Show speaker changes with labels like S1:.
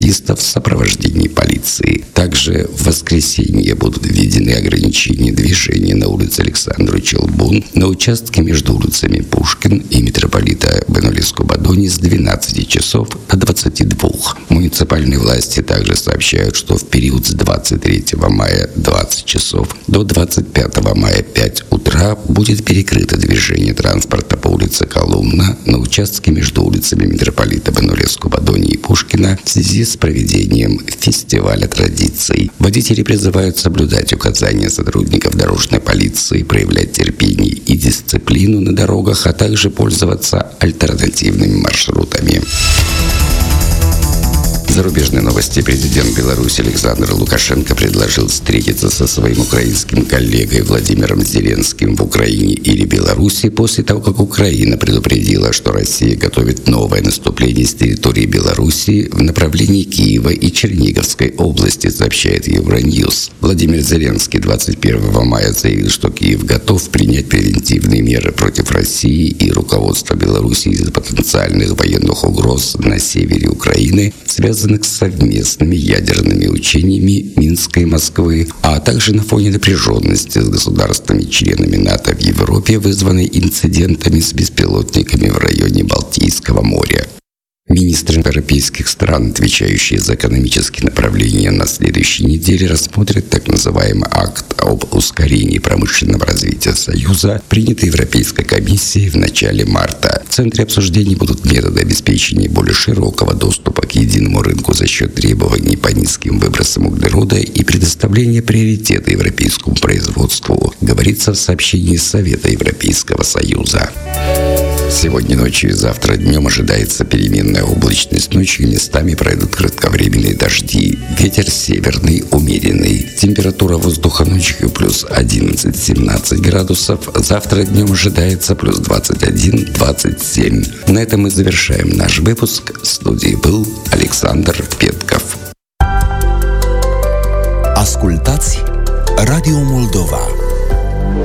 S1: в сопровождении полиции. Также в воскресенье будут введены ограничения движения на улице Александру Челбун на участке между улицами Пушкин и митрополита Бенулеску-Бадони с 12 часов до 22. Муниципальные власти также сообщают, что в период с 23 мая 20 часов до 25 мая 5 утра будет перекрыто движение транспорта по улице Колумна на участке между улицами митрополита Бенулеску-Бадони и Пушкина в связи с проведением фестиваля традиций. Водители призывают соблюдать указания сотрудников дорожной полиции, проявлять терпение и дисциплину на дорогах, а также пользоваться альтернативными маршрутами. Зарубежные новости. Президент Беларуси Александр Лукашенко предложил встретиться со своим украинским коллегой Владимиром Зеленским в Украине или Беларуси после того, как Украина предупредила, что Россия готовит новое наступление с территории Беларуси в направлении Киева и Черниговской области, сообщает Евроньюз. Владимир Зеленский 21 мая заявил, что Киев готов принять превентивные меры против России и руководства Беларуси из-за потенциальных военных угроз на севере Украины, связанных с совместными ядерными учениями Минска и Москвы, а также на фоне напряженности с государствами-членами НАТО в Европе, вызванной инцидентами с беспилотниками в районе Балтийского моря. Министры европейских стран, отвечающие за экономические направления, на следующей неделе рассмотрят так называемый акт об ускорении промышленного развития Союза, принятый Европейской комиссией в начале марта. В центре обсуждений будут методы обеспечения более широкого доступа к единому рынку за счет требований по низким выбросам углерода и предоставления приоритета европейскому производству, говорится в сообщении Совета Европейского Союза. Сегодня ночью и завтра днем ожидается переменная облачность. Ночью местами пройдут кратковременные дожди. Ветер северный умеренный. Температура воздуха ночью плюс 11-17 градусов. Завтра днем ожидается плюс 21-27. На этом мы завершаем наш выпуск. В студии был Александр Петков.
S2: Ascultați Radio Moldova.